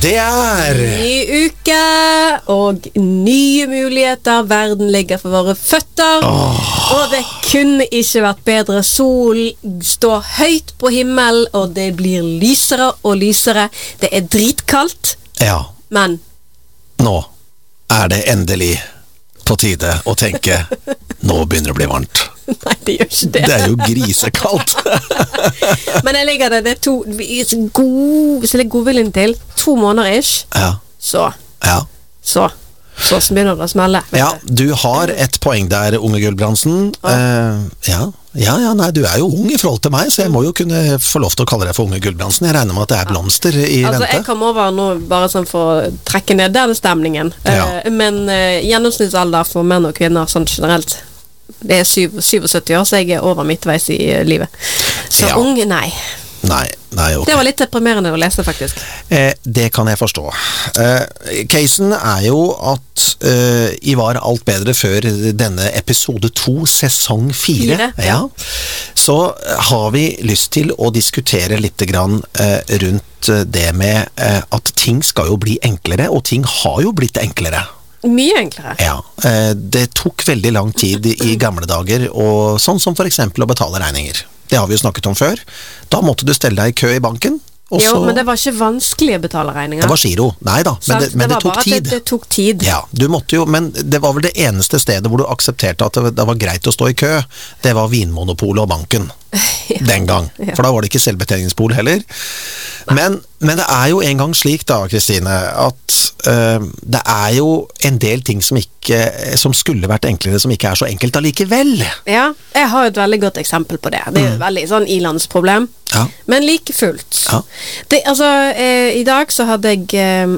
Det ny uke og nye muligheter. Verden ligger for våre føtter. Og det kunne ikke vært bedre. Solen står høyt på himmelen, og det blir lysere og lysere. Det dritkaldt. Ja. Men nå det endelig på tide å tenke nå begynner det å bli varmt. Nei, det gjør ikke det. Det jo grisekaldt. Men jeg ligger det hvis jeg legger godviljen til 2 måneder ish, så begynner det å smelle. Ja, du har et poeng der, Unge Gulbrandsen. Nei, du jo ung i forhold til meg, så jeg må jo kunne få lov til å kalle deg for Unge Gulbrandsen. Jeg regner med at det blomster i vente. Jeg kom over nå bare sånn for å trekke ned den stemningen. Men gjennomsnittsalder for menn og kvinner sånn generelt, det 77 år, så jeg over midtveis i livet. Så ung, nei. Nei, ok. Det var litt deprimerende å lese, faktisk. Det kan jeg forstå. Casen jo at var alt bedre før denne episode 2, sesong 4. Så har vi lyst til å diskutere litt grann rundt det med at ting skal jo bli enklere, og ting har jo blitt enklere. Mye enklere. Ja, det tok veldig lang tid i gamle dager, og sånn som for eksempel å betale regninger. Det har vi jo snakket om før. Da måtte du stelle deg i kø i banken. Men det var ikke vanskelig å betale regninger. Det var giro, neida, men det tok tid. Det tok tid. Ja, du måtte jo, men det var vel det eneste stedet hvor du aksepterte at det var greit å stå i kø. Det var Vinmonopolet og banken. Den gang. For da var det ikke selvbetjeningspol heller. Men det jo en gang slik da, Kristine, at det jo en del ting som skulle vært enklere, som ikke så enkelt allikevel. Ja, jeg har et veldig godt eksempel på det. Det et veldig sånn ilandsproblem. Ja. Men like fullt. Ja. I dag så hadde jeg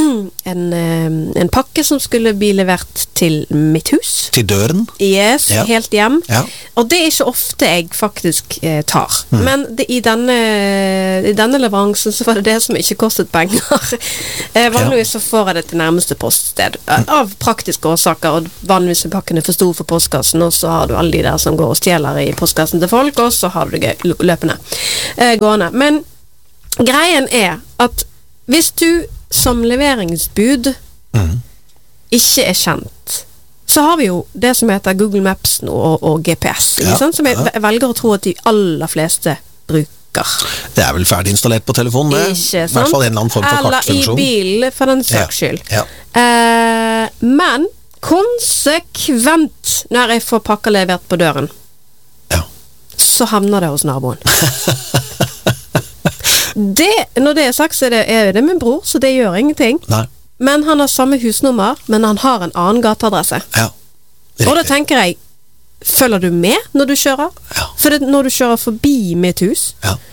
en pakke som skulle bli levert til mitt hus. Til døren? Yes, helt hjem. Ja. Og det ikke ofte jeg faktisk tar. Men i denne leveransen så var det det som ikke kostet penger. Vanligvis så får jeg det til nærmeste poststed av praktiske årsaker, og vanligvis pakkene for stor for postkassen, og så har du alle de der som går og stjeler i postkassen til folk, og så har du det gøy løpende gående. Men greien at hvis du som leveringsbud ikke kjent, så har vi jo det som heter Google Maps nå, og GPS, som jeg velger å tro at de aller fleste bruker. Det vel ferdig installert på telefonen, det. Ikke sant? I hvert fall en eller annen form for kartfunksjon. Eller i bil, for den saks skyld. Men konsekvent når jeg får pakker levert på døren, så havner det hos naboen. Når det sagt, så det min bror, så det gjør ingenting. Nei. Men han har samme husnummer, men han har en annen gateadresse. Ja. Og da tenker jeg, følger du med når du kjører? Ja. For når du kjører forbi mitt hus,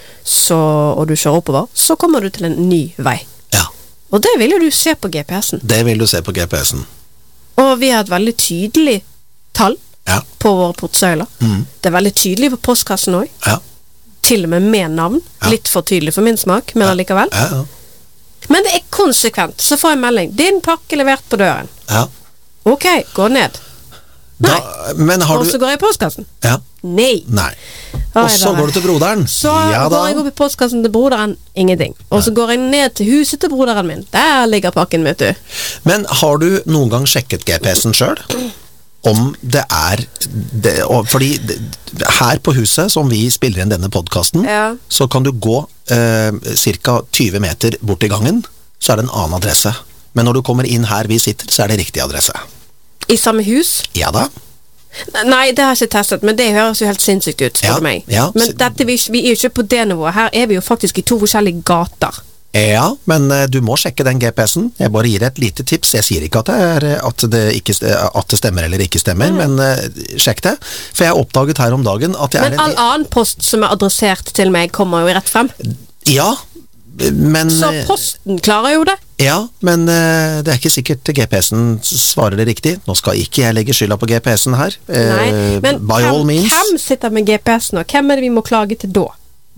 og du kjører oppover, så kommer du til en ny vei. Ja. Og det vil jo du se på GPS-en. Det vil du se på GPS-en. Og vi har et veldig tydelig tall på våre portsøyler. Det veldig tydelig på postkassen også. Ja. Til og med navn. Litt for tydelig for min smak, men allikevel. Men det konsekvent. Så får jeg melding. Din pakke levert på døren. Ja. Ok, gå ned. Nei. Og så går jeg i postkassen. Ja. Nei. Og så går du til broderen. Så går jeg opp i postkassen til broderen. Ingenting. Og så går jeg ned til huset til broderen min. Der ligger pakken, vet du. Men har du noen gang sjekket GPS-en selv? Om det fordi her på huset som vi spiller inn denne podcasten, så kan du gå cirka 20 meter bort i gangen, så det en annen adresse. Men når du kommer inn her vi sitter, så det riktig adresse. I samme hus? Ja da. Nei, det har jeg ikke testet, men det høres jo helt sinnssykt ut for meg. Ja. Men vi jo ikke på det nivået. Her vi jo faktisk i 2 forskjellige gater. Ja, men du må sjekke den GPS-en. Jeg bare gir et lite tips. Jeg sier ikke at det stemmer eller ikke stemmer, men sjekk det. For jeg oppdaget her om dagen at Men all annen post som adressert til meg kommer jo rett frem. Ja, men så posten klarer jo det. Ja, men det ikke sikkert GPS-en svarer det riktig. Nå skal ikke jeg legge skylda på GPS-en her. Nei, men hvem sitter med GPS-en, og hvem det vi må klage til da?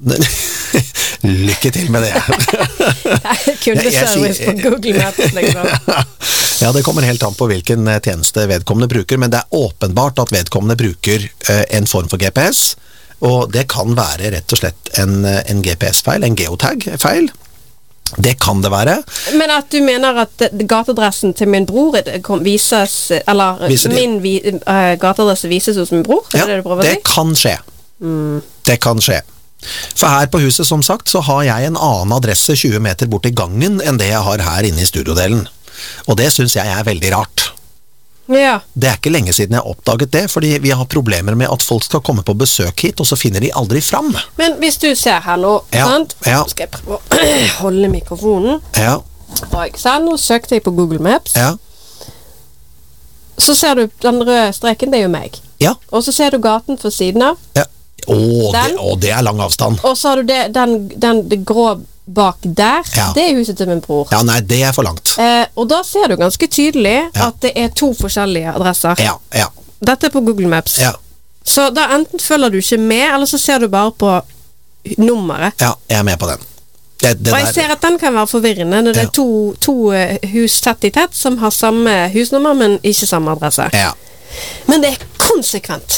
Lykke til med det. Kundeservice på Google Maps liksom. Ja, det kommer helt an på hvilken tjeneste vedkommende bruker, men det åpenbart at vedkommende bruker en form for GPS, og det kan være rett og slett en GPS-feil, en geotag-feil. Det kan det være. Men at du mener at gateadressen til min bror vises, eller min gateadresse vises hos min bror? Ja, det kan skje. Det kan skje. For her på huset, som sagt, så har jeg en annen adresse 20 meter bort i gangen enn det jeg har her inne i studiodelen. Og det synes jeg er veldig rart. Ja. Det er ikke lenge siden jeg oppdaget det, fordi vi har problemer med at folk skal komme på besøk hit, og så finner de aldri fram. Men hvis du ser her nå, sant? Ja. Skal jeg prøve å holde mikrofonen? Ja. Og nå søkte jeg på Google Maps. Ja. Så ser du den røde streken, det er jo meg. Ja. Og så ser du gaten for siden av. Ja. Det er lang avstand. Og så har du det grå bak der, det er huset til min bror. Ja, nei, det er for langt. Og da ser du ganske tydelig at det er 2 forskjellige adresser. Ja. Dette er på Google Maps. Ja. Så da enten følger du ikke med, eller så ser du bare på nummeret. Ja, jeg er med på den. Og jeg ser at den kan være forvirrende når det er to hus tett i tett som har samme husnummer, men ikke samme adresse. Ja. Men det er konsekvent.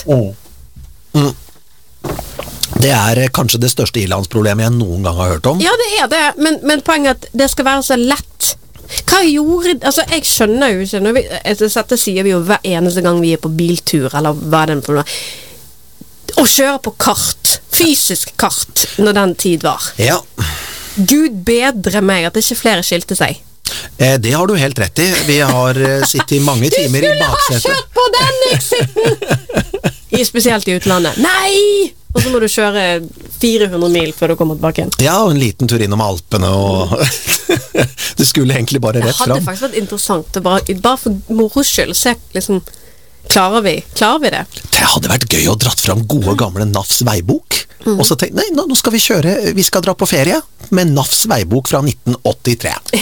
Det er kanskje det største ilandsproblemet jeg noen gang har hørt om. Ja, det er det, men poenget er at det skal være så lett. Hva gjorde... Altså, jeg skjønner jo ikke, dette sier vi jo hver eneste gang vi er på biltur, eller hva er det for noe. Å kjøre på kart, fysisk kart, når den tid var. Ja. Gud bedre meg at ikke flere skilte seg. Det har du helt rett i. Vi har sittet i mange timer i baksetet. Du skulle ha kjørt på den exiten! Spesielt i utlandet. Nei! Og så må du kjøre 400 mil før du kommer tilbake igjen. Ja, og en liten tur innom Alpene, og du skulle egentlig bare rett fram. Det hadde faktisk vært interessant, bare for moros skyld, se liksom, klarer vi det? Det hadde vært gøy å dratt fram gode gamle NAFs veibok, og så tenkte nei, nå skal vi skal dra på ferie med NAFs veibok fra 1983.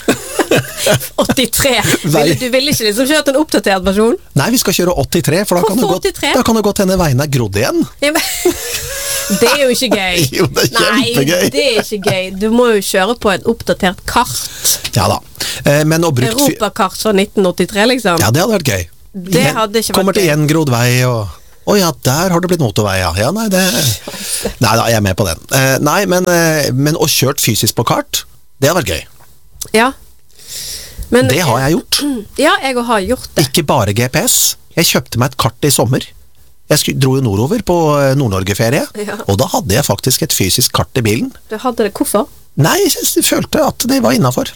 83. Du vil ikke liksom kjøre en oppdatert versjon? Nei, vi skal kjøre 83, for da kan det godt hende veien er grodd igjen. Ja, men, det er jo ikke gøy. Jo, det er kjempegøy. Nei, det er ikke gøy. Du må jo kjøre på et oppdatert kart. Ja da. Men Europakart fra 1983, liksom. Ja, det hadde vært gøy. Det hadde ikke vært kommer til gjengrodd vei, og ja, der har det blitt motorvei, ja. Ja, nei, nei da, jeg er med på den. Nei, men å kjørt fysisk på kart, det har vært gøy. Ja. Men, det har jeg gjort. Ja, jeg har gjort det. Ikke bare GPS. Jeg kjøpte meg et kart i sommer. Jeg dro jo nordover på Nord-Norge-ferie, og da hadde jeg faktisk et fysisk kart i bilen. Du hadde det, hvorfor? Nei, jeg følte at det var innenfor.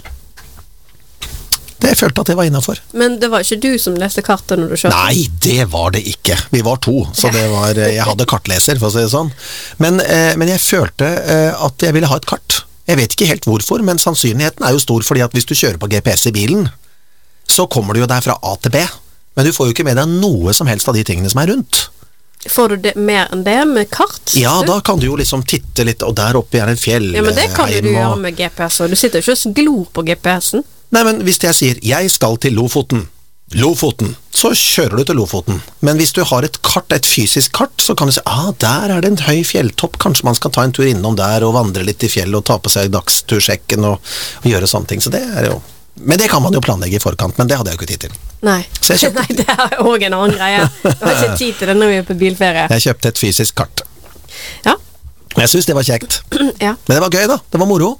Jeg følte at det var innenfor. Men det var ikke du som leste kartet når du kjørte? Nei, det var det ikke. Vi var 2, så jeg hadde kartleser, for å si det sånn. Men jeg følte at jeg ville ha et kart. Jeg vet ikke helt hvorfor, men sannsynligheten er jo stor, fordi at hvis du kjører på GPS i bilen, så kommer du jo der fra A til B. Men du får jo ikke med deg noe som helst av de tingene som er rundt. Får du det mer enn det med kart? Ja, da kan du jo liksom titte litt, og der oppe er en fjell. Ja, men det kan du gjøre med GPS, og du sitter jo ikke og glor på GPS-en. Nei, men hvis jeg sier, jeg skal til Lofoten, så kjører du til Lofoten. Men hvis du har et kart, et fysisk kart, så kan du si, der er det en høy fjelltopp, kanskje man skal ta en tur innom der og vandre litt i fjellet og ta på seg dagstursjekken og gjøre sånne ting, så det er jo... Men det kan man jo planlegge i forkant, men det hadde jeg jo ikke tid til. Nei, nei, det er også en annen greie. Jeg har ikke tid til det når vi er på bilferie. Jeg kjøpte et fysisk kart. Ja. Jeg synes det var kjekt. Ja. Men det var gøy da, det var moro.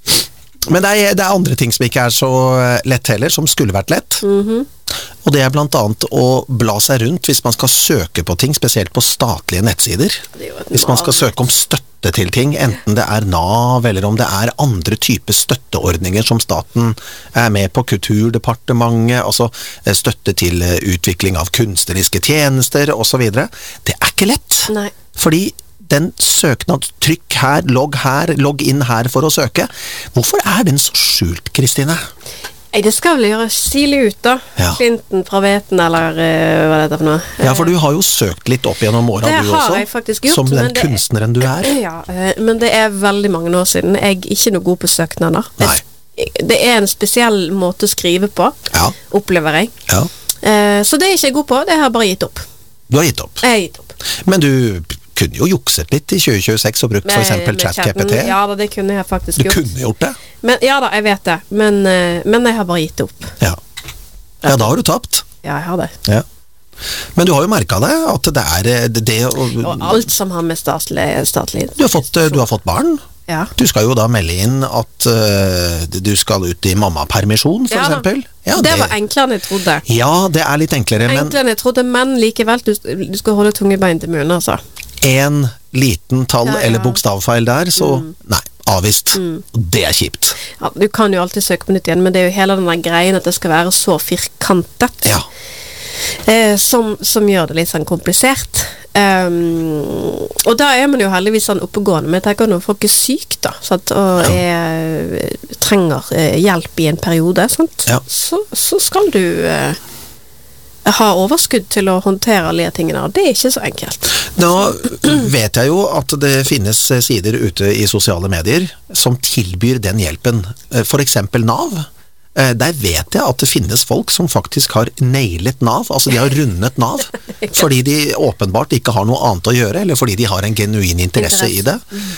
Men det er andre ting som ikke er så lett heller, som skulle vært lett. Og det er blant annet å bla seg rundt hvis man skal søke på ting, spesielt på statlige nettsider. Hvis man skal søke om støtte til ting, enten det er NAV, eller om det er andre typer støtteordninger som staten er med på, Kulturdepartementet, altså støtte til utvikling av kunstneriske tjenester, og så videre. Det er ikke lett. Nei. Fordi den søknad, trykk her, logg inn her for å søke. Hvorfor er den så skjult, Kristine? Det skal vel gjøre stilig ut da. Ja. Clinton fra Veten, eller hva er dette for noe? Ja, for du har jo søkt litt opp gjennom årene, du også. Det har jeg faktisk gjort. Som den kunstneren du er. Ja, men det er veldig mange år siden. Jeg er ikke noe god på søknader. Nei. Det er en spesiell måte å skrive på, opplever jeg. Ja. Så det er ikke jeg god på, det har jeg bare gitt opp. Du har gitt opp? Jeg har gitt opp. Men du kunne jo jukset litt i 2026 og brukt for eksempel ChatGPT. Ja da, det kunne jeg faktisk gjort. Du kunne gjort det? Men, ja da, jeg vet det. Men jeg har bare gitt opp. Ja, da har du tapt. Ja, jeg har det. Ja. Men du har jo merket det, at det er det og alt som har med statlig Du har fått barn? Ja. Du skal jo da melde inn at du skal ut i mammapermisjon, for eksempel. Ja, det var enklere enn jeg trodde. Ja, det er litt enklere, enklere enn jeg trodde, men likevel, du skal holde tungebein til munnen, altså. En liten tall eller bokstavfeil der, så nei, avvist. Det er kjipt. Ja, du kan jo alltid søke på nytt igjen, men det er jo hele denne greien at det skal være så firkantet. Ja. Som gjør det litt sånn komplisert. Og da er man jo heldigvis sånn oppegående, men jeg tenker når folk er syk da, sant, og trenger hjelp i en periode, sant, så skal du ha overskudd til å håndtere alle tingene, og det er ikke så enkelt. Nå vet jeg jo at det finnes sider ute i sosiale medier som tilbyr den hjelpen, for eksempel NAV. Der vet jeg at det finnes folk som faktisk har nailet NAV, altså de har rundet NAV, fordi de åpenbart ikke har noe annet å gjøre, eller fordi de har en genuin interesse i det,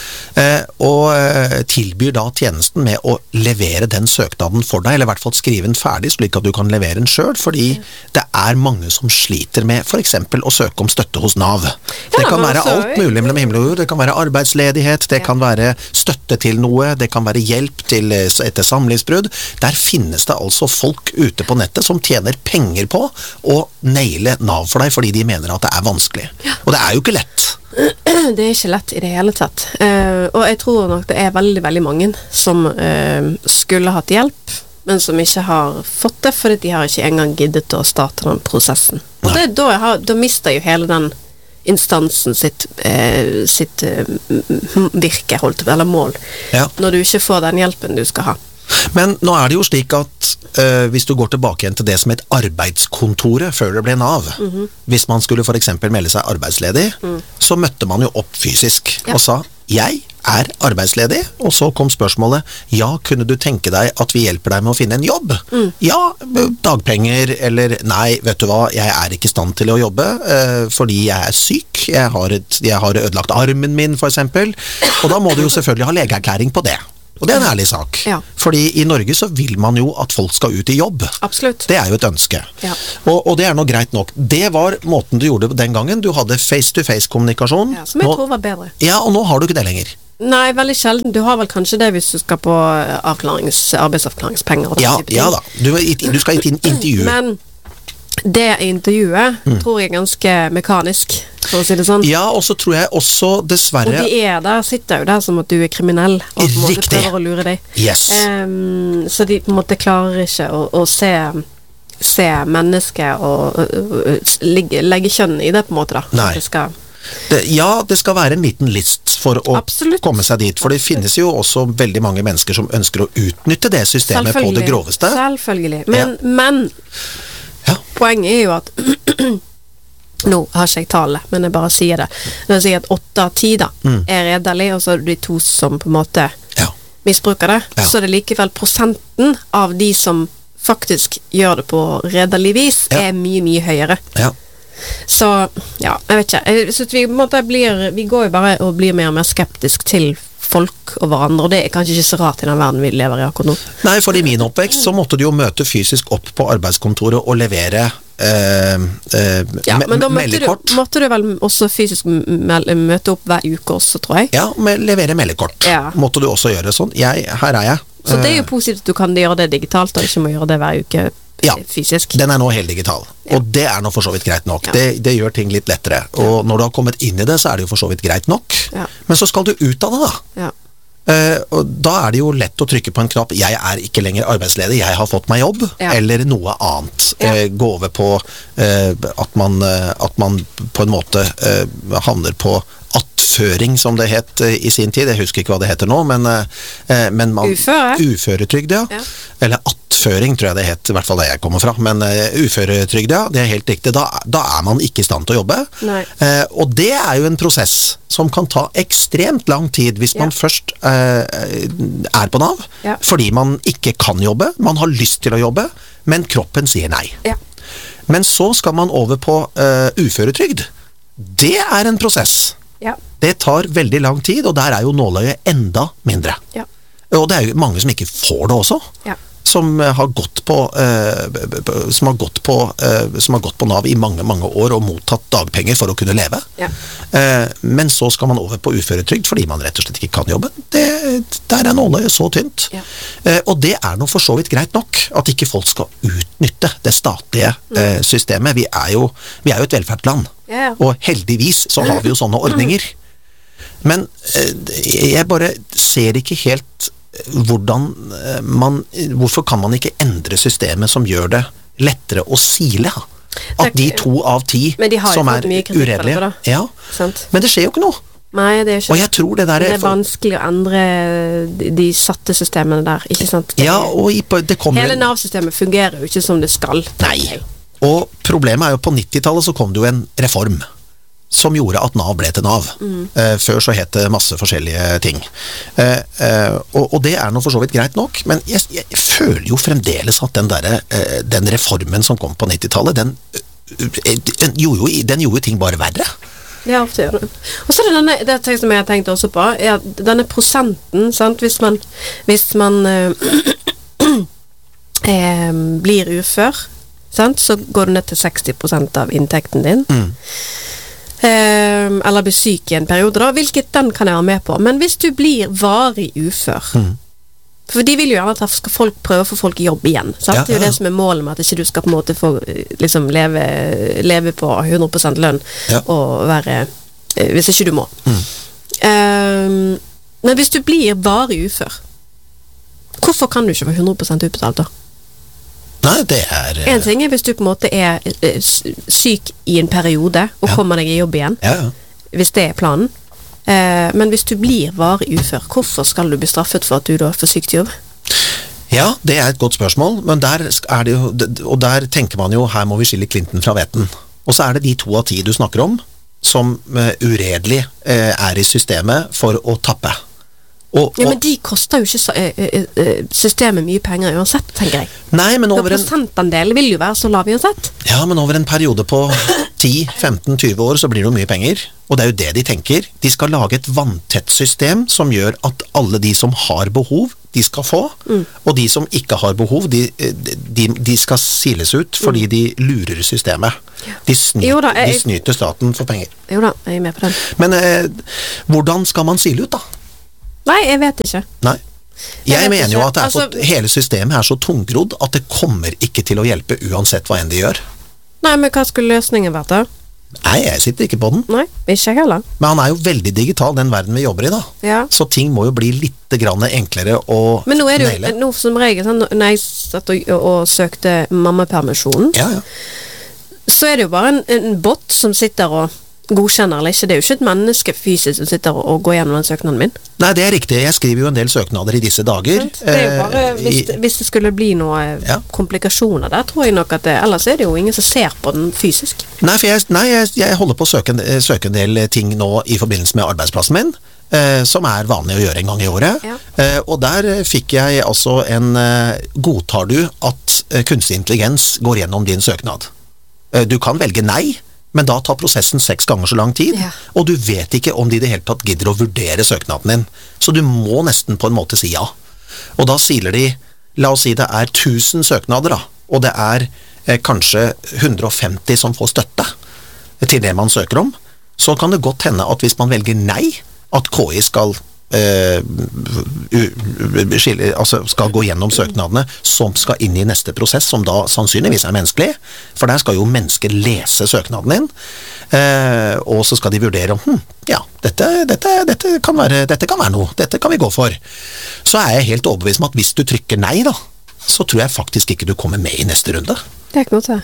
og tilbyr da tjenesten med å levere den søknaden for deg, eller i hvert fall skrive den ferdig, slik at du kan levere den selv, fordi det er mange som sliter med for eksempel å søke om støtte hos NAV. Det kan være alt mulig mellom himmel og jord, det kan være arbeidsledighet, det kan være støtte til noe, det kan være hjelp til etter samlivsbrudd. Der finnes det altså folk ute på nettet som tjener penger på å naile NAV for deg, fordi de mener at det er vanskelig. Og det er jo ikke lett. Det er ikke lett i det hele tatt. Og jeg tror nok det er veldig, veldig mange som skulle hatt hjelp, men som ikke har fått det, fordi de har ikke engang giddet å starte den prosessen. Og da mister jo hele den instansen sitt virke, eller mål, når du ikke får den hjelpen du skal ha. Men nå er det jo slik at hvis du går tilbake igjen til det som het arbeidskontoret før det ble NAV, hvis man skulle for eksempel melde seg arbeidsledig, så møtte man jo opp fysisk og sa, jeg er arbeidsledig, og så kom spørsmålet, ja, kunne du tenke deg at vi hjelper deg med å finne en jobb? Ja, dagpenger, eller nei, vet du hva, jeg er ikke i stand til å jobbe, fordi jeg er syk, jeg har ødelagt armen min for eksempel, og da må du jo selvfølgelig ha legeerklæring på det. Og det er en ærlig sak, fordi i Norge så vil man jo at folk skal ut i jobb. Absolutt. Det er jo et ønske. Og det er nå greit nok. Det var måten du gjorde den gangen. Du hadde face-to-face-kommunikasjon. Ja, som jeg tror var bedre. Ja, og nå har du ikke det lenger. Nei, veldig sjelden. Du har vel kanskje det hvis du skal på arbeidsavklaringspenger. Ja da. Du skal i et intervju. Men det intervjuet tror jeg er ganske mekanisk, for å si det sånn. Ja, og så tror jeg også dessverre... Og sitter jo der som at du er kriminell, og på en måte prøver å lure deg. Yes. Så de på en måte klarer ikke å se mennesket og legge kjønn i det på en måte da. Nei. Det skal være en liten list for å komme seg dit, for det finnes jo også veldig mange mennesker som ønsker å utnytte det systemet på det groveste. Selvfølgelig. Men poenget er jo at nå har ikke jeg tallet, men jeg bare sier det. Når jeg sier at 8 av 10 er redelig, og så er det de 2 som på en måte misbruker det, så er det likevel prosenten av de som faktisk gjør det på redelig vis, er mye, mye høyere. Så, jeg vet ikke. Jeg synes vi går jo bare og blir mer og mer skeptisk til folk og hverandre, og det er kanskje ikke så rart i den verden vi lever i akkurat nå. Nei, for i min oppvekst så måtte du jo møte fysisk opp på arbeidskontoret og levere men da måtte du vel også fysisk møte opp hver uke også, tror jeg. Ja, levere meldekort. Måtte du også gjøre sånn. Her er jeg. Så det er jo positivt at du kan gjøre det digitalt, og ikke må gjøre det hver uke fysisk. Den er nå helt digital, og det er nå for så vidt greit nok. Det gjør ting litt lettere, og når du har kommet inn i det, så er det jo for så vidt greit nok. Men så skal du ut av det da. Og da er det jo lett å trykke på en knapp, jeg er ikke lenger arbeidsledig, jeg har fått meg jobb, eller noe annet. Gå over på at man på en måte havner på attføring, som det het i sin tid. Jeg husker ikke hva det heter nå, men uføretrygd, eller attføring, tror jeg det het, i hvert fall det jeg kommer fra, men uføretrygd, det er helt riktig. Da er man ikke i stand til å jobbe. Og det er jo en prosess som kan ta ekstremt lang tid hvis man først er på NAV, fordi man ikke kan jobbe, man har lyst til å jobbe, men kroppen sier nei. Men så skal man over på uføretrygd. Det er en prosess. Det tar veldig lang tid, og der er jo nåløyet enda mindre. Og det er jo mange som ikke får det også. som har gått på Nav i mange, mange år og mottatt dagpenger for å kunne leve. Ja. Men så skal man over på uføretrygd fordi man rett og slett ikke kan jobbe. Der nåløyet så tynt. Ja. Og det nå for så vidt greit nok at ikke folk skal utnytte det statlige systemet. Vi er jo et velferdsland, og heldigvis så har vi jo sånne ordninger. Men jeg bare ser ikke helt hvorfor kan man ikke endre systemet som gjør det lettere å sile? At de 2 av 10 som uredelige. Ja, men det skjer jo ikke noe. Nei, det er ikke. Og jeg tror det er vanskelig å endre de satte systemene der, ikke sant? Ja, og hele Nav-systemet fungerer jo ikke som det skal. Nei, og problemet jo på 90-tallet så kom det jo en reform som gjorde at Nav ble til Nav. Før så het det masse forskjellige ting. Og det noe for så vidt greit nok, men jeg føler jo fremdeles at den reformen som kom på 90-tallet, den gjorde ting bare verre. Ja, ofte gjør det. Og så det som jeg tenkte også på, denne prosenten, sant? Hvis man blir ufør, sant? Så går du ned til 60% av inntekten din. Eller blir syk i en periode da, hvilket den kan jeg være med på. Men hvis du blir varig ufør, for de vil jo gjerne at folk prøve å få folk i jobb igjen, sant? Det jo det som målet med at ikke du skal på en måte få liksom leve på 100% lønn og være, hvis ikke du må. Men hvis du blir varig ufør, hvorfor kan du ikke få 100% utbetalt da? Nei, det en ting hvis du på en måte syk i en periode og kommer deg i jobb igjen, hvis det planen. Men hvis du blir varig ufør, hvorfor skal du bli straffet for at du da får sykt jobb? Ja, det et godt spørsmål, men der det jo, og der tenker man jo, her må vi skille Clinton fra hveten. Og så det de 2 av 10 du snakker om, som uredelig i systemet for å tappe. Men de koster jo ikke systemet mye penger uansett, tenker jeg. Nei, men over prosentandelen vil jo være så lav uansett. Ja, men over en periode på 10, 15, 20 år så blir det jo mye penger. Og det jo det de tenker. De skal lage et vanntett system som gjør at alle de som har behov, de skal få. Og de som ikke har behov, de skal siles ut fordi de lurer systemet. De snyter staten for penger. Jo da, jeg med på den. Men hvordan skal man sile ut da? Nei, jeg vet ikke. Nei. Jeg mener jo at hele systemet så tungrodd at det kommer ikke til å hjelpe uansett hva enn de gjør. Nei, men hva skulle løsningen vært da? Nei, jeg sitter ikke på den. Nei, ikke heller. Men han jo veldig digital, den verden vi jobber i da. Ja. Så ting må jo bli litt grann enklere å neile. Men nå det jo, nå som regel, sånn, når jeg satt og søkte mammapermisjonen, så det jo bare en bot som sitter og godkjenner eller ikke. Det jo ikke et menneske fysisk som sitter og går gjennom den søknaden min. Nei, det riktig. Jeg skriver jo en del søknader i disse dager. Det jo bare, hvis det skulle bli noe komplikasjoner der, tror jeg nok at ellers det jo ingen som ser på den fysisk. Nei, for jeg holder på å søke en del ting nå i forbindelse med arbeidsplassen min, som vanlig å gjøre en gang i året. Og der fikk jeg altså godtar du at kunstig intelligens går gjennom din søknad? Du kan velge nei, men da tar prosessen 6 ganger så lang tid, og du vet ikke om de i det hele tatt gidder å vurdere søknaden din. Så du må nesten på en måte si ja. Og da siler de, la oss si det 1000 søknader da, og det kanskje 150 som får støtte til det man søker om, så kan det godt hende at hvis man velger nei, at KI skal skal gå gjennom søknadene som skal inn i neste prosess, som da sannsynligvis menneskelig, for der skal jo mennesker lese søknaden din, og så skal de vurdere om, ja, dette kan være noe, dette kan vi gå for. Så jeg helt overbevist om at hvis du trykker nei da, så tror jeg faktisk ikke du kommer med i neste runde. Det ikke noe til.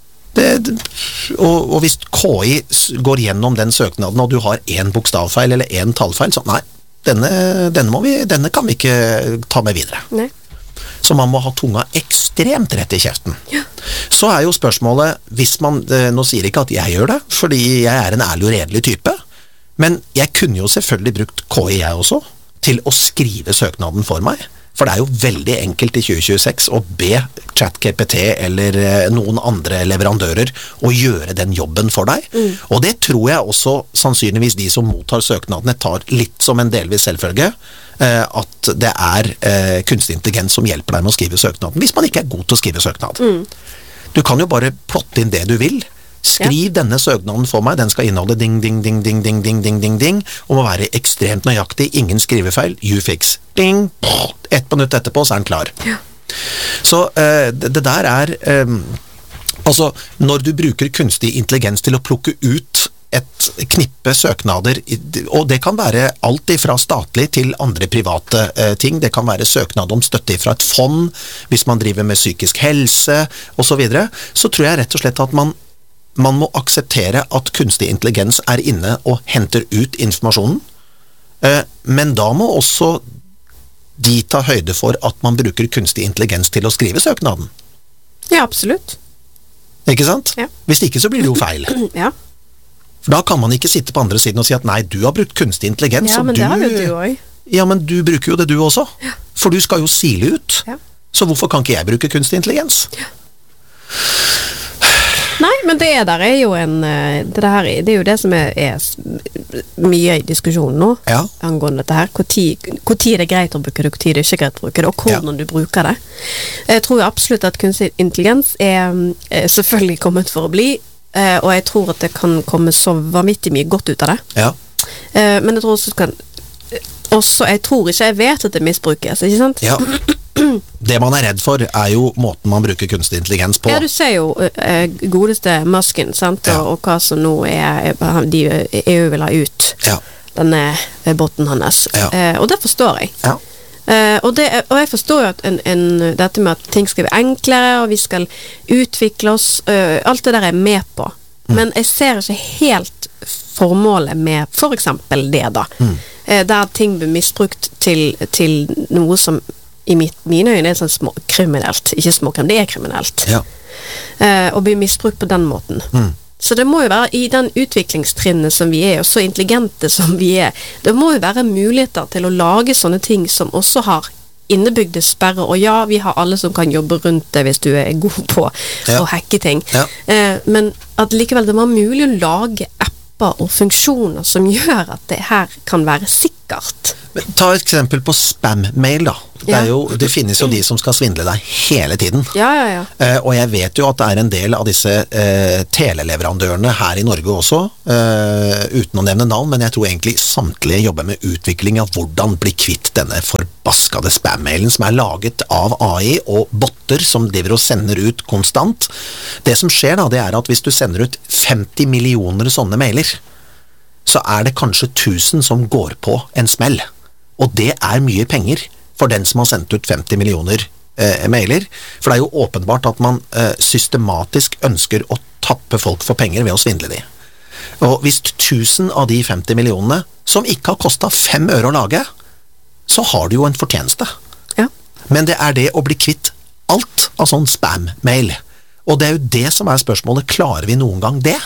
Og hvis KI går gjennom den søknaden, og du har en bokstavfeil eller en tallfeil, så nei, denne kan vi ikke ta med videre. Nei. Så man må ha tunga ekstremt rett i kjeften. Ja. Så jo spørsmålet, hvis man, nå sier ikke at jeg gjør det, fordi jeg en ærlig og redelig type, men jeg kunne jo selvfølgelig brukt KI jeg også, til å skrive søknaden for meg. For For det jo veldig enkelt i 2026 å be ChatGPT eller noen andre leverandører å gjøre den jobben for deg. Og det tror jeg også sannsynligvis de som mottar søknadene tar litt som en delvis selvfølge, at det kunstig intelligens som hjelper deg med å skrive søknaden, hvis man ikke god til å skrive søknad. Du kan jo bare plotte inn det du vil. Skriv denne søknaden for meg, den skal inneholde ding, ding, ding, ding, ding, ding, ding, ding, ding, og må være ekstremt nøyaktig, ingen skrivefeil, you fix. Ding, 1 minutt etterpå, så den klar. Ja. Så det der altså, når du bruker kunstig intelligens til å plukke ut et knippe søknader, og det kan være alt fra statlig til andre private ting, det kan være søknad om støtte fra et fond, hvis man driver med psykisk helse, og så videre, så tror jeg rett og slett at man må akseptere at kunstig intelligens inne og henter ut informasjonen, men da må også de ta høyde for at man bruker kunstig intelligens til å skrive søknaden. Ja, absolutt. Ikke sant? Ja. Hvis ikke så blir det jo feil. Ja. For da kan man ikke sitte på andre siden og si at nei, du har brukt kunstig intelligens. Ja, men det har jo du også. Ja, men du bruker jo det du også. Ja. For du skal jo sile ut. Ja. Så hvorfor kan ikke jeg bruke kunstig intelligens? Ja. Nei, men det jo det er jo det som mye i diskusjonen nå, angående dette her. Hvor tid det greit å bruke det, hvor tid det ikke greit å bruke det, og hvordan du bruker det. Jeg tror absolutt at kunstig intelligens selvfølgelig kommet for å bli, og jeg tror at det kan komme så vanvittig mye godt ut av det. Ja. Men jeg tror også jeg vet at det misbrukes, ikke sant? Ja. Det man redd for jo måten man bruker kunstig intelligens på. Ja, du ser jo godeste Musken, sant? Og hva som nå de EU vil ha ut denne botten hans. Og det forstår jeg. Ja. Og jeg forstår jo at dette med at ting skal være enklere, og vi skal utvikle oss, alt det der med på. Men jeg ser ikke helt formålet med for eksempel det da. Der ting blir misbrukt til noe som i mine øyne sånn småkriminelt, ikke småkriminelt, det kriminelt. Ja. Og blir misbrukt på den måten. Så det må jo være i den utviklingstrinnet som vi og så intelligente som vi det må jo være muligheter til å lage sånne ting som også har innebygde sperrer, og ja, vi har alle som kan jobbe rundt det hvis du god på å hacke ting. Ja. Men at likevel det var mulig å lage apper og funksjoner som gjør at det her kan være sikkert. Men ta et eksempel på spam-mail da. Det finnes jo de som skal svindle deg hele tiden. Ja. Og jeg vet jo at det en del av disse teleleverandørene her i Norge også, uten å nevne navn, men jeg tror egentlig samtlige jobber med utvikling av hvordan bli kvitt denne forbaskede spam-mailen som laget av AI og botter som driver og sender ut konstant. Det som skjer da, det at hvis du sender ut 50 millioner sånne mailer, så det kanskje 1000 som går på en smell. Og det mye penger for den som har sendt ut 50 millioner mailer. For det jo åpenbart at man systematisk ønsker å tappe folk for penger ved å svindle de. Og hvis 1000 av de 50 millionene, som ikke har kostet 5 øre å lage, så har du jo en fortjeneste. Ja. Men det det å bli kvitt alt av sånn spam-mail. Og det jo det som spørsmålet, klarer vi noen gang det?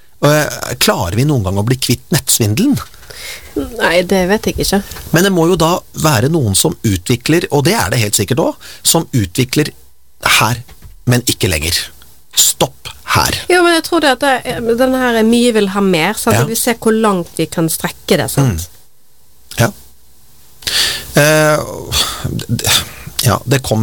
Klarer vi noen gang å bli kvitt nettsvindelen? Nei, det vet jeg ikke. Men det må jo da være noen som utvikler, og det det helt sikkert også, som utvikler her, men ikke lenger. Stopp her. Jo, men jeg tror det at denne her mye vil ha mer, sant? Ja. Vi ser hvor langt vi kan strekke det, sant? Ja. Ja, det kom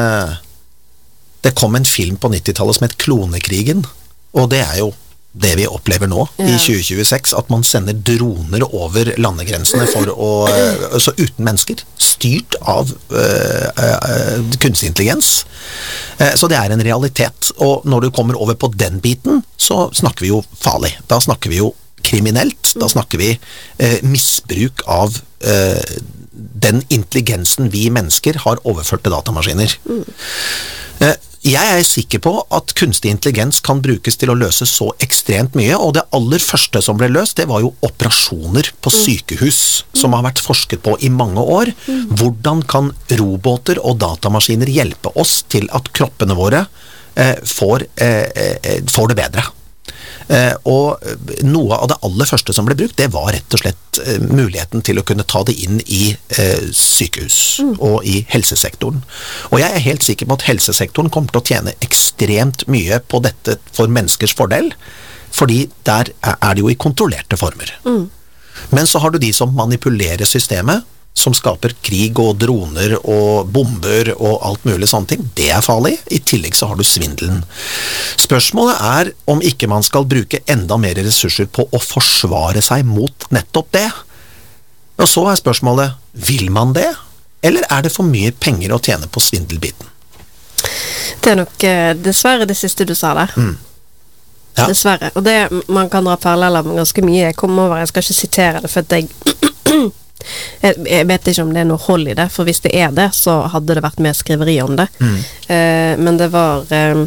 en film på 90-tallet som het Klonekrigen, og det jo det vi opplever nå i 2026, at man sender droner over landegrensene så uten mennesker, styrt av kunstig intelligens. Så det en realitet, og når du kommer over på den biten, så snakker vi jo farlig. Da snakker vi jo kriminelt, da snakker vi misbruk av den intelligensen vi mennesker har overført til datamaskiner. Jeg sikker på at kunstig intelligens kan brukes til å løse så ekstremt mye, og det aller første som ble løst, det var jo operasjoner på sykehus, som har vært forsket på i mange år. Hvordan kan roboter og datamaskiner hjelpe oss til at kroppene våre får det bedre? Og noe av det aller første som ble brukt, det var rett og slett muligheten til å kunne ta det inn i sykehus og i helsesektoren. Og jeg er helt sikker på at helsesektoren kommer til å tjene ekstremt mye på dette for menneskers fordel, fordi der er det jo i kontrollerte former. Men så har du de som manipulerer systemet, som skaper krig og droner og bomber og alt mulig sånne ting. Det er farlig. I tillegg så har du svindelen. Spørsmålet er om ikke man skal bruke enda mer ressurser på å forsvare seg mot nettopp det. Og så er spørsmålet, vil man det? Eller er det for mye penger å tjene på svindelbiten? Det er nok dessverre det siste du sa der. Ja. Dessverre. Og det, man kan dra paralleller med ganske mye. Jeg kommer over, jeg skal ikke sitere det, for at jeg vet ikke om det er noe hold i det, for hvis det er det, så hadde det vært mer skriveri om det. Men det var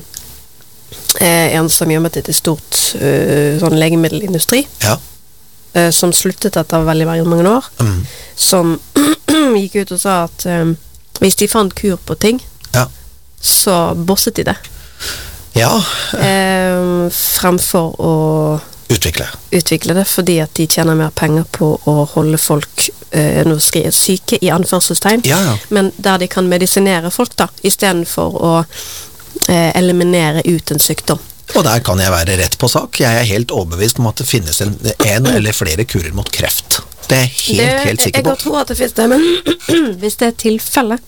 en som jobbet i et stort sånn legemiddelindustri, som sluttet etter veldig mange år, som gikk ut og sa at hvis de fant kur på ting, så bosset de det. Fremfor å utvikle det, fordi at de tjener mer penger på å holde folk syke i anførselstegn, men der de kan medisinere folk da, i stedet for å eliminere ut en sykdom. Og der kan jeg være rett på sak. Jeg er helt overbevist om at det finnes en eller flere kurer mot kreft. Det er jeg helt sikker på. Jeg tror at det finnes det, men hvis det er tilfelle,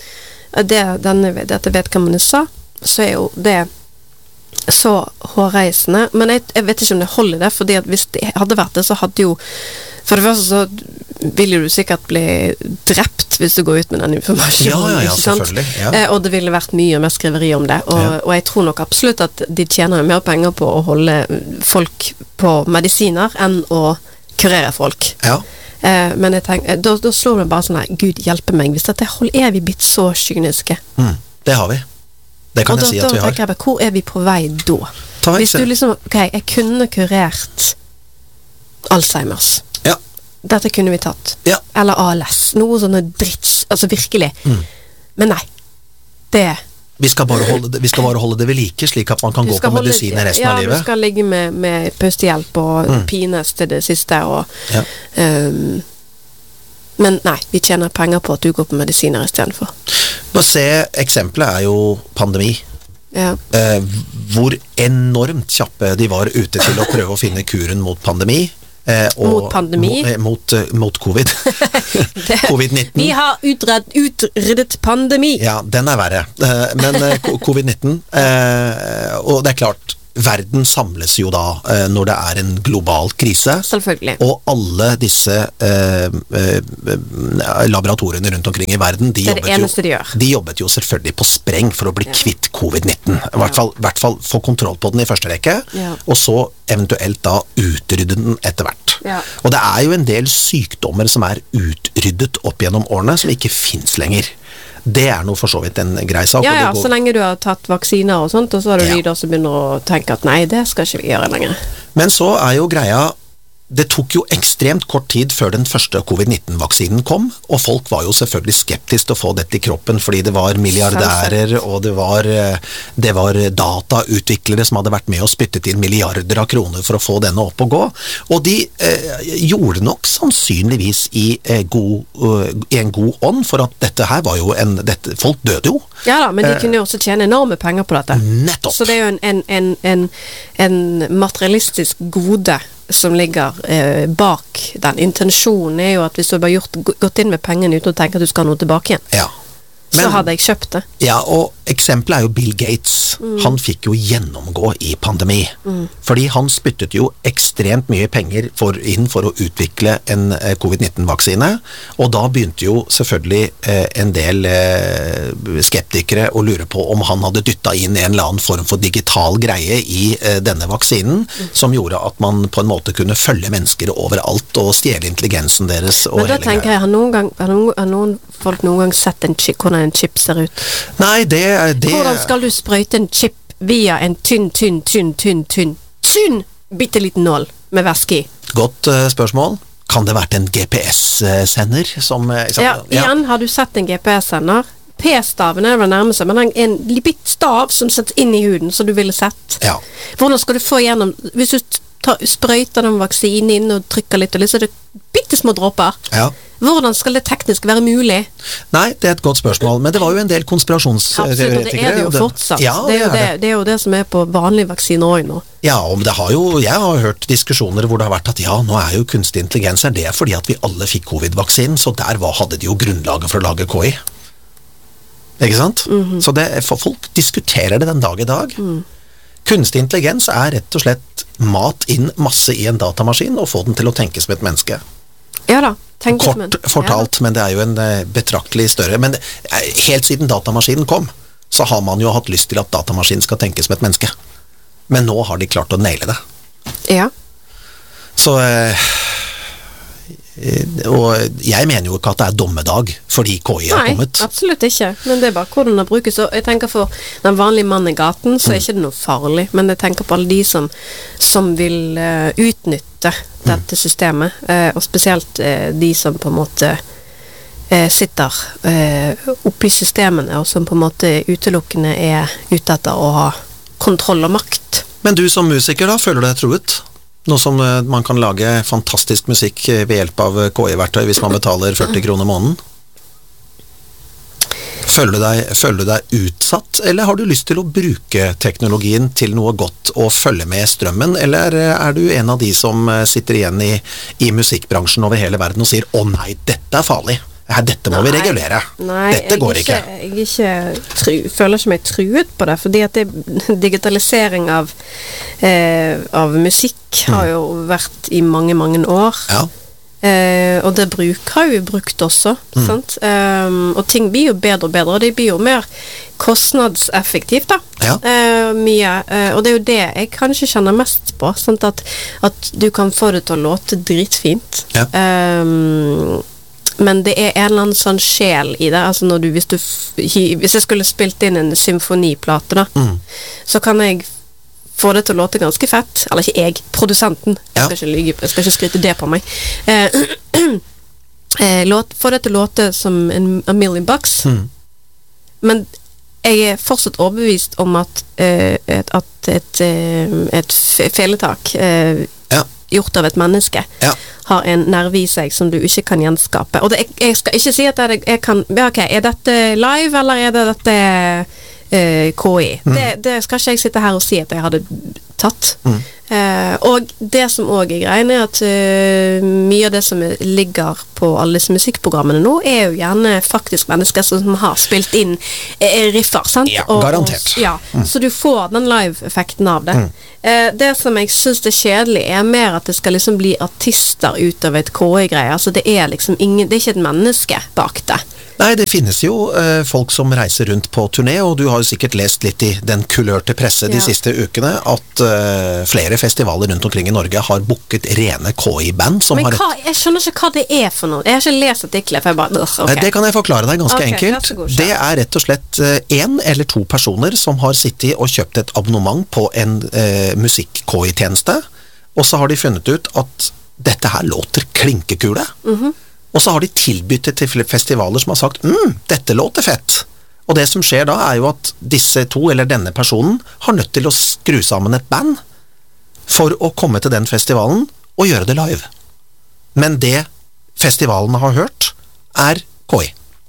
dette vedkommende sa, så er jo det så hårreisende, men jeg vet ikke om det holder det, fordi at hvis det hadde vært det, så hadde jo, for det første så ville du sikkert bli drept hvis du går ut med den informasjonen, ikke sant? Og det ville vært mye mer skriveri om det, og jeg tror nok absolutt at de tjener mer penger på å holde folk på medisiner enn å kurere folk. Men jeg tenker, da slår det bare sånn her, Gud hjelpe meg, hvis dette er vi blitt så kyniske. Det har vi. Det kan jeg si at vi har. Jeg, hvor er vi på vei da? Hvis du liksom, jeg kunne kurert Alzheimers. Dette kunne vi tatt. Eller ALS. Noe sånne dritts, altså virkelig. Men nei, det... Vi skal bare holde det ved like, slik at man kan gå på medisiner resten av livet. Ja, du skal ligge med pustehjelp og pines til det siste, men nei, vi tjener penger på at du går på medisiner i stedet for. Bare se, eksempelet er jo pandemi. Hvor enormt kjappe de var ute til å prøve å finne kuren mot pandemi. Mot pandemi? Mot covid. Covid-19. Vi har utryddet pandemi. Ja, den er verre. Men covid-19, og det er klart, verden samles jo da når det er en global krise. Selvfølgelig. Og alle disse laboratoriene rundt omkring i verden, de jobbet jo selvfølgelig på spreng for å bli kvitt covid-19. I hvert fall få kontroll på den i første rekke, og så eventuelt da utrydde den etter hvert. Og det er jo en del sykdommer som er utryddet opp gjennom årene, som ikke finnes lenger. Det er noe for så vidt en grei sak. Så lenge du har tatt vaksiner og sånt, og så har du de da som begynner å tenke at nei, det skal ikke vi gjøre lenger. Men så er jo greia, det tok jo ekstremt kort tid før den første covid-19-vaksinen kom, og folk var jo selvfølgelig skeptisk til å få dette i kroppen, fordi det var milliardærer, og det var datautviklere som hadde vært med og spyttet inn milliarder av kroner for å få denne opp og gå, og de gjorde nok sannsynligvis i en god ånd, for at dette her var jo folk døde jo. Ja da, men de kunne jo også tjene enorme penger på dette. Nettopp. Så det er jo en materialistisk gode som ligger bak den. Intensjonen er jo at hvis du har bare gått inn med pengene uten å tenke at du skal ha noe tilbake igjen, så hadde jeg kjøpt det. Ja, og eksempelet er jo Bill Gates. Han fikk jo gjennomgå i pandemi. Fordi han spyttet jo ekstremt mye penger inn for å utvikle en covid-19-vaksine, og da begynte jo selvfølgelig en del skeptikere å lure på om han hadde dyttet inn en eller annen form for digital greie i denne vaksinen, som gjorde at man på en måte kunne følge mennesker overalt og stjele intelligensen deres. Men da tenker jeg, har noen folk noen gang sett hvordan en chip ser ut? Nei, Hvordan skal du sprøyte en chip via en tynn, bitteliten nål med væske i? Godt spørsmål. Kan det vært en GPS-sender? Igjen, har du sett en GPS-sender? P-staven er det nærmest, men en bitt stav som setter inn i huden, som du ville sett. Ja. Hvordan skal du få igjennom, hvis du sprøyter den vaksinen inn og trykker litt, så er det bittesmå dråper. Ja. Hvordan skal det teknisk være mulig? Nei, det er et godt spørsmål, men det var jo en del konspirasjonsteoretikere. Absolutt, og det er det jo fortsatt. Ja, det er jo det som er på vanlige vaksiner også nå. Ja, og jeg har hørt diskusjoner hvor det har vært at nå er jo kunstig intelligens, det er fordi at vi alle fikk covid-vaksinen, så der hadde de jo grunnlaget for å lage KI. Ikke sant? Så folk diskuterer det den dag i dag. Kunstig intelligens er rett og slett mat inn masse i en datamaskin og få den til å tenke som et menneske. Ja da. Kort fortalt, men det er jo en betraktelig større, men helt siden datamaskinen kom, så har man jo hatt lyst til at datamaskinen skal tenke som et menneske. Men nå har de klart å naile det. Ja. Så og jeg mener jo ikke at det er dommedag fordi KI har kommet. Nei, absolutt ikke, men det er bare hvordan det brukes. Og jeg tenker for den vanlige mannen i gaten, så er ikke det noe farlig, men jeg tenker på alle de som vil utnytte dette systemet, og spesielt de som på en måte sitter oppe i systemene, og som på en måte utelukkende er ute etter å ha kontroll og makt. Men du som musiker da, føler du deg truet? Nå som man kan lage fantastisk musikk ved hjelp av KI-verktøy hvis man betaler 40 kroner måneden. Føler du deg utsatt, eller har du lyst til å bruke teknologien til noe godt og følge med strømmen, eller er du en av de som sitter igjen i musikkbransjen over hele verden og sier, å nei, dette er farlig, dette må vi regulere, dette går ikke. Jeg føler ikke meg truet på det, fordi at digitalisering av musikk har jo vært i mange, mange år. Ja. Og det har vi brukt også, sant? Og ting blir jo bedre og bedre, og det blir jo mer kostnadseffektivt da. Ja. Mye, og det er jo det jeg kanskje kjenner mest på, sant? At du kan få det til å låte dritfint. Ja. Men det er en eller annen sånn sjel i det, altså hvis jeg skulle spilt inn en symfoniplate da, så kan jeg få det til å låte ganske fett, eller ikke jeg, produsenten, jeg skal ikke skryte det på meg, få det til å låte som a million bucks, men jeg er fortsatt overbevist om at et feletak gjort av et menneske har en nerve i seg som du ikke kan gjenskape. Og jeg skal ikke si at jeg kan, er dette live, eller er det dette KI? Det skal ikke jeg sitte her og si at jeg hadde tatt. Og det som også er greien er at mye av det som ligger på alle disse musikkprogrammene nå er jo gjerne faktisk mennesker som har spilt inn riffer, sant? Ja, garantert. Så du får den live-effekten av det. Det som jeg synes er kjedelig er mer at det skal liksom bli artister ut av et KI-greie. Altså det er liksom det er ikke et menneske bak det. Nei, det finnes jo folk som reiser rundt på turné, og du har jo sikkert lest litt i den kulørte presse de siste ukene, at flere festivaler rundt omkring i Norge har booket rene KI-band som Men jeg skjønner ikke hva det er for noe. Jeg har ikke lest artikler, for jeg bare okay. Det kan jeg forklare deg ganske enkelt. Det er rett og slett 1 eller 2 personer som har sittet og kjøpt et abonnement på en musikk-KI-tjeneste, og så har de funnet ut at dette her låter klinkekule. Og så har de tilbytt det til festivaler som har sagt, dette låter fett. Og det som skjer da er jo at disse 2 eller denne personen har nødt til å skru sammen et band for å komme til den festivalen og gjøre det live. Men det festivalene har hørt er KI.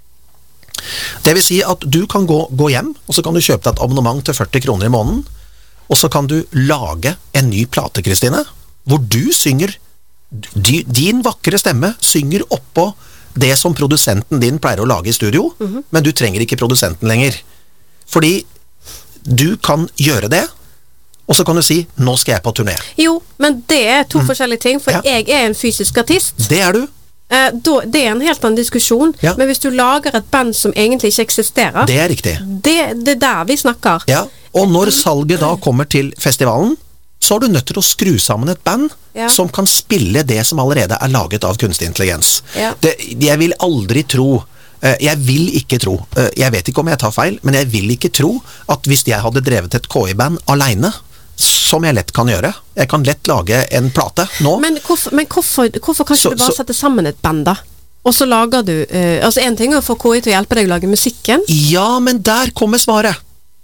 Det vil si at du kan gå hjem, og så kan du kjøpe deg et abonnement til 40 kroner i måneden, og så kan du lage en ny plate, Kristine, hvor du synger din vakre stemme synger oppå det som produsenten din pleier å lage i studio, men du trenger ikke produsenten lenger. Fordi du kan gjøre det, og så kan du si, nå skal jeg på turné. Jo, men det er 2 forskjellige ting, for jeg er en fysisk artist. Det er du. Det er en helt annen diskusjon, men hvis du lager et band som egentlig ikke eksisterer, det er riktig. Det er der vi snakker. Ja, og når salget da kommer til festivalen, så er du nødt til å skru sammen et band som kan spille det som allerede er laget av kunstig intelligens. Jeg vil aldri tro, jeg vet ikke om jeg tar feil, men jeg vil ikke tro at hvis jeg hadde drevet et KI-band alene, som jeg lett kan gjøre, jeg kan lett lage en plate nå. Men hvorfor kan ikke du bare sette sammen et band da? Og så lager du, altså en ting er å få KI til å hjelpe deg å lage musikken. Ja, men der kommer svaret.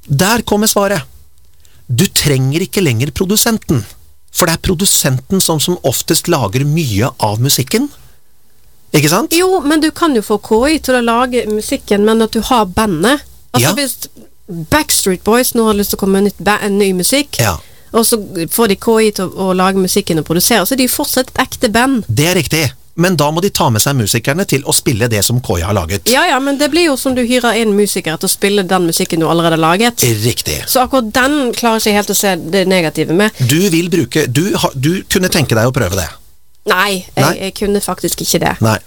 Du trenger ikke lenger produsenten. For det er produsenten som oftest lager mye av musikken. Ikke sant? Jo, men du kan jo få KI til å lage musikken, men at du har bandet. Altså hvis Backstreet Boys nå har lyst til å komme med en ny musikk, og så får de KI til å lage musikken og produsere, så er de fortsatt et ekte band. Det er riktig. Men da må de ta med seg musikerne til å spille det som KI har laget. Ja, men det blir jo som du hyrer inn musikere til å spille den musikken du allerede har laget. Riktig. Så akkurat den klarer ikke helt å se det negative med. Du kunne tenke deg å prøve det? Nei, jeg kunne faktisk ikke det. Nei.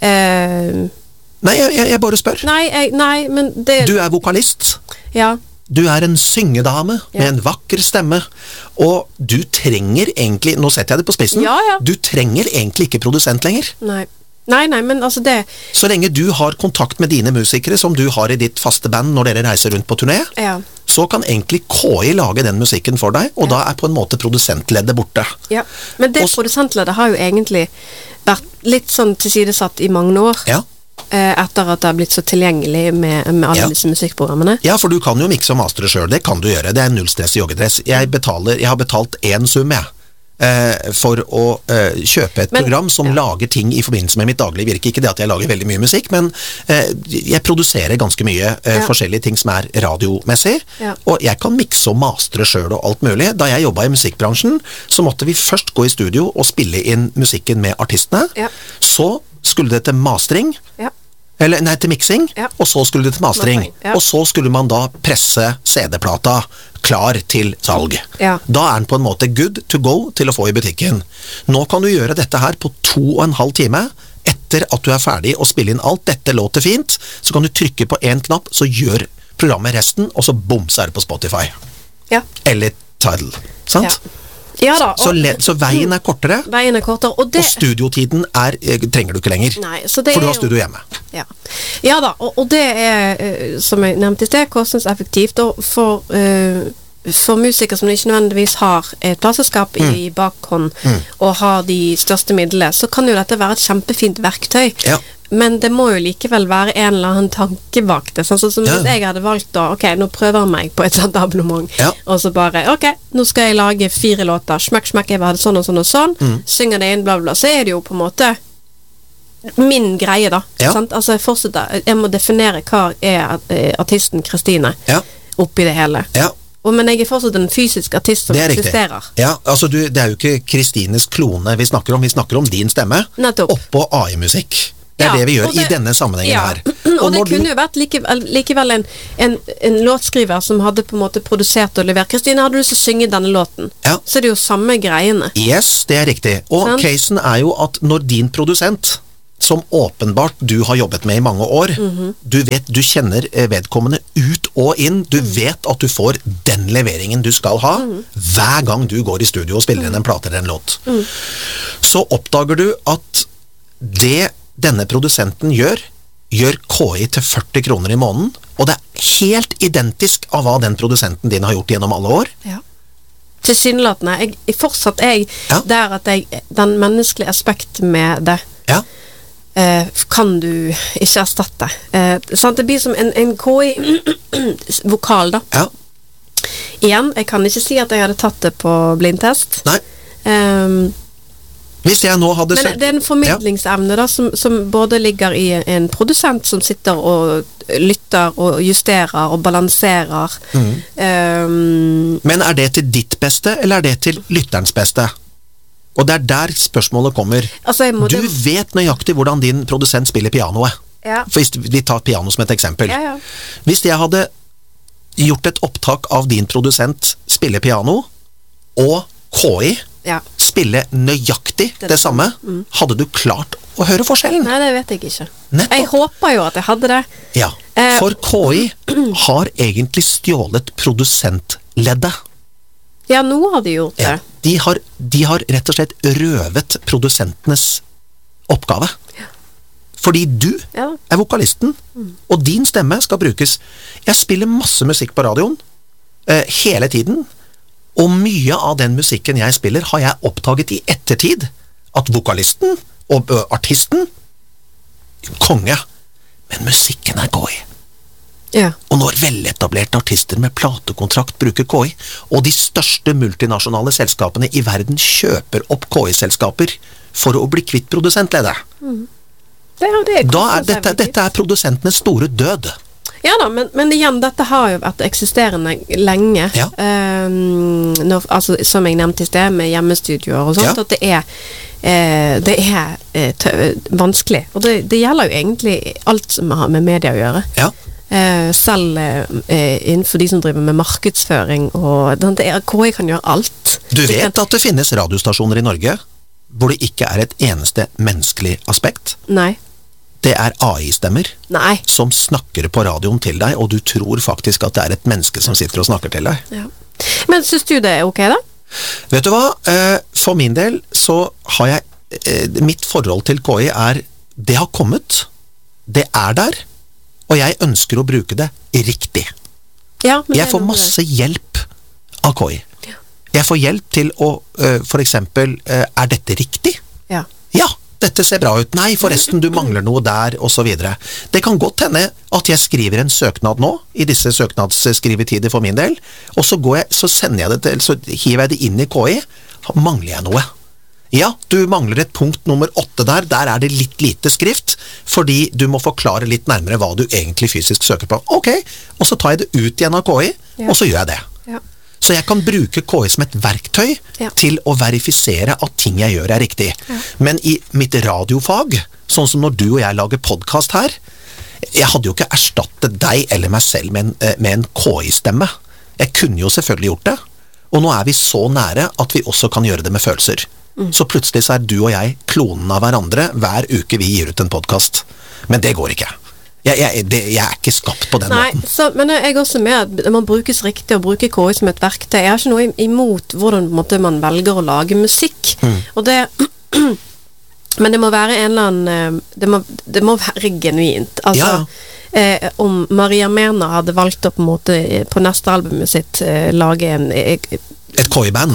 Nei, jeg bare spør. Nei, men det... Du er vokalist. Ja. Du er en syngedame med en vakker stemme, og du trenger egentlig, nå setter jeg det på spissen, du trenger egentlig ikke produsent lenger. Nei, men altså det... Så lenge du har kontakt med dine musikere, som du har i ditt faste band når dere reiser rundt på turné, så kan egentlig KI lage den musikken for deg, og da er på en måte produsentleddet borte. Ja, men det produsentleddet har jo egentlig vært litt sånn tilsidesatt i mange år. Ja. Etter at det har blitt så tilgjengelig med alle disse musikkprogrammene. Ja, for du kan jo mikse og mastere selv, det kan du gjøre. Det er null stress i joggedress. Jeg har betalt en sum, for å kjøpe et program som lager ting i forbindelse med mitt daglige virke. Ikke det at jeg lager veldig mye musikk, men jeg produserer ganske mye forskjellige ting som er radiomessig, og jeg kan mikse og mastere selv og alt mulig. Da jeg jobbet i musikkbransjen, så måtte vi først gå i studio og spille inn musikken med artistene. Så skulle det til mastering, til mixing, og så skulle det til mastering. Og så skulle man da presse CD-plata klar til salg. Da er den på en måte good to go til å få i butikken. Nå kan du gjøre dette her på 2,5 timer etter at du er ferdig å spille inn alt. Dette låter fint, så kan du trykke på en knapp, så gjør programmet resten, og så bom, så er det på Spotify. Eller Tidal, sant? Ja da, så veien er kortere, og studiotiden trenger du ikke lenger, for du har studio hjemme. Ja da, og det er, som jeg nevnte i sted, kostnadseffektivt, og for musikere som ikke nødvendigvis har et plateselskap i bakhånd, og har de største midlene, så kan jo dette være et kjempefint verktøy. Men det må jo likevel være en eller annen tanke bak det, sånn som hvis jeg hadde valgt da, ok, nå prøver jeg meg på et sånt abonnement, og så bare, ok, nå skal jeg lage 4 låter, smakk, jeg vil ha det sånn og sånn og sånn, synger det inn, bla bla, så er det jo på en måte min greie da, sant? Altså jeg må definere hva er artisten Kristine oppi det hele. Men jeg er fortsatt en fysisk artist som eksisterer. Ja, altså det er jo ikke Kristines klone vi snakker om din stemme, oppå AI-musikk. Det er det vi gjør i denne sammenhengen her. Og det kunne jo vært likevel en låtskriver som hadde på en måte produsert og levert. Kristine, hadde du lyst til å synge denne låten? Så er det jo samme greiene. Yes, det er riktig. Og casen er jo at når din produsent, som åpenbart du har jobbet med i mange år, du kjenner vedkommende ut og inn, du vet at du får den leveringen du skal ha, hver gang du går i studio og spiller inn en plate eller en låt. Så oppdager du at denne produsenten gjør KI til 40 kroner i måneden, og det er helt identisk av hva den produsenten din har gjort gjennom alle år. Tilsynelatende. Fortsatt der at den menneskelige aspekt med det kan du ikke erstatte. Det blir som en KI-vokal da. Igjen, jeg kan ikke si at jeg hadde tatt det på blindtest. Nei. Hvis jeg nå hadde Men det er en formidlingsevne da, som både ligger i en produsent som sitter og lytter og justerer og balanserer. Men er det til ditt beste, eller er det til lytterens beste? Og det er der spørsmålet kommer. Du vet nøyaktig hvordan din produsent spiller pianoet. For hvis vi tar piano som et eksempel. Hvis jeg hadde gjort et opptak av din produsent spille piano, og KI spille nøyaktig det samme, hadde du klart å høre forskjellen? Nei, det vet jeg ikke. Jeg håper jo at jeg hadde det. Ja, for KI har egentlig stjålet produsentleddet. Ja, nå har de gjort det. De har rett og slett røvet produsentenes oppgave. Fordi du er vokalisten, og din stemme skal brukes. Jeg spiller masse musikk på radioen, hele tiden, og mye av den musikken jeg spiller har jeg oppdaget i ettertid at vokalisten og artisten konge, men musikken KI. Ja. Og når veletablerte artister med platekontrakt bruker KI, og de største multinasjonale selskapene i verden kjøper opp KI-selskaper for å bli kvitt produsentledet, dette produsentenes store død. Ja da, men igjen, dette har jo vært eksisterende lenge. Ja. Altså, som jeg nevnte i sted, med hjemmestudioer og sånt, at det er vanskelig. Og det gjelder jo egentlig alt som har med media å gjøre. Ja. Selv innenfor de som driver med markedsføring, og KI kan gjøre alt. Du vet at det finnes radiostasjoner i Norge hvor det ikke er et eneste menneskelig aspekt? Nei. Det er AI-stemmer som snakker på radioen til deg, og du tror faktisk at det er et menneske som sitter og snakker til deg. Ja. Men synes du det er ok da? Vet du hva? For min del så har jeg mitt forhold til KI det har kommet, det er der, og jeg ønsker å bruke det riktig. Ja, jeg får masse hjelp av KI. Ja. Jeg får hjelp til å, for eksempel, dette riktig? Ja. Ja, dette ser bra ut. Nei, forresten, du mangler noe der, og så videre. Det kan godt hende at jeg skriver en søknad nå, i disse søknadsskrivetider for min del, og så sender jeg det til, så hiver jeg det inn i KI, mangler jeg noe. Ja, du mangler et punkt nummer 8 der er det litt lite skrift, fordi du må forklare litt nærmere hva du egentlig fysisk søker på. Ok, og så tar jeg det ut igjen av KI, og så gjør jeg det. Ja. Så jeg kan bruke KI som et verktøy til å verifisere at ting jeg gjør riktig. Ja. Men i mitt radiofag, sånn som når du og jeg lager podcast her, jeg hadde jo ikke erstattet deg eller meg selv med en KI-stemme. Jeg kunne jo selvfølgelig gjort det, og nå vi så nære at vi også kan gjøre det med følelser. Så plutselig så du og jeg klonen av hverandre hver uke vi gir ut en podcast. Men det går ikke. Jeg ikke skapt på den måten. Men jeg er også med at det må brukes riktig å bruke KI som et verktøy. Jeg har ikke noe imot hvordan man velger å lage musikk. Og men det må være en eller annen det må være genuint. Altså, om Maria Mena hadde valgt å på en måte på neste albumet sitt lage et KI-band?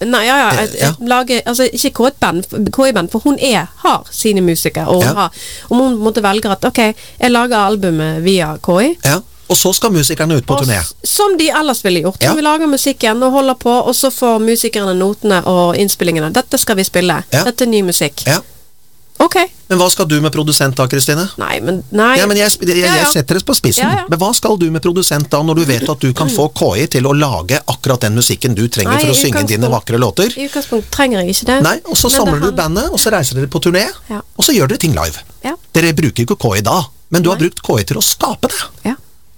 Lage, altså ikke KI-band, for hun har sine musikere, og om hun måtte velge at, ok, jeg lager albumet via KI. Ja, og så skal musikerne ut på turné. Som de ellers ville gjort. Vi lager musikken og holder på, og så får musikerne notene og innspillingene. Dette skal vi spille. Dette ny musikk. Ja. Ok. Men hva skal du med produsent da, Kristine? Nei. Ja, men jeg setter det på spissen. Ja. Men hva skal du med produsent da, når du vet at du kan få KI til å lage akkurat den musikken du trenger for å synge dine vakre låter? I utgangspunkt trenger jeg ikke det. Nei, og så samler du bandet, og så reiser dere på turné, og så gjør dere ting live. Ja. Dere bruker ikke KI da, men du har brukt KI til å skape det. Ja.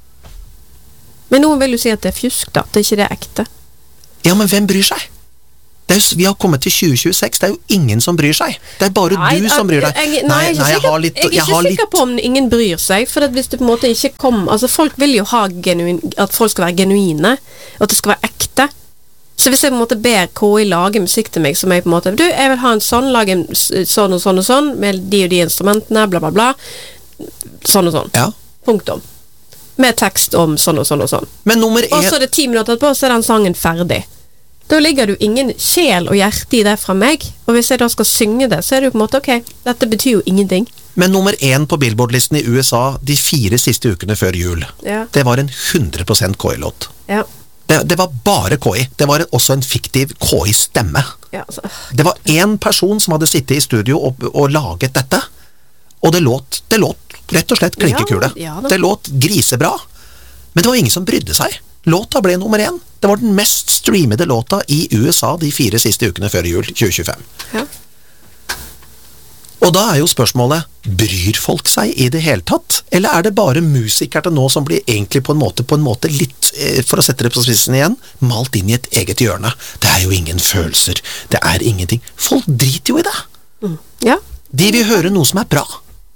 Men noen vil jo si at det fjusk da, at ikke det ekte. Ja, men hvem bryr seg? Vi har kommet til 2026, det jo ingen som bryr seg. Det bare du som bryr deg. Jeg er ikke sikker på om ingen bryr seg, for hvis det på en måte ikke kommer, altså folk vil jo ha at folk skal være genuine, at det skal være ekte. Så hvis jeg på en måte ber KI lage musikk til meg, som jeg på en måte, jeg vil ha en sånn, lage en sånn og sånn og sånn, med de og de instrumentene, bla bla bla, sånn og sånn. Ja. Punktum. Med tekst om sånn og sånn og sånn. Og så det 10 minutter på, så den sangen ferdig. Da ligger det jo ingen sjel og hjerte i det fra meg, og hvis jeg da skal synge det, så det jo på en måte, ok, dette betyr jo ingenting. Men nummer 1 på Billboard-listen i USA de 4 siste ukene før jul, det var en 100% KI-låt. Ja. Det var bare KI. Det var også en fiktiv KI-stemme. Ja, altså. Det var en person som hadde sittet i studio og laget dette, og det låt rett og slett klinkekule. Det låt grisebra, men det var ingen som brydde seg. Låta ble nummer 1. Det var den mest streamede låta i USA de 4 siste ukene før jul 2025. Ja. Og da jo spørsmålet, bryr folk seg i det hele tatt? Eller det bare musikere nå som blir egentlig på en måte litt, for å sette det på spissen igjen, malt inn i et eget hjørne? Det jo ingen følelser, det ingenting. Folk driter jo i det. Ja. De vil høre noe som bra.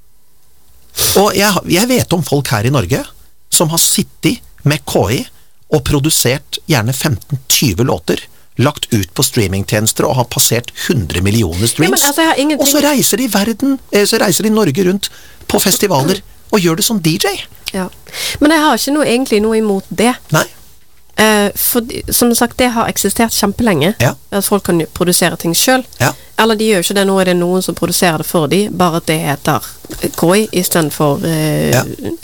Og jeg vet om folk her i Norge som har sittet med KI og produsert gjerne 15-20 låter, lagt ut på streamingtjenester og har passert 100 millioner streams. Ja, altså, og så reiser de Norge rundt på festivaler og gjør det som DJ. Ja. Men jeg har ikke egentlig noe imot det. Nei. som sagt, det har eksistert kjempelenge. Ja. At folk kan produsere ting selv. Ja. Eller de gjør ikke det, nå er det noen som produserer det for de, bare at det heter KI i stedet for ja.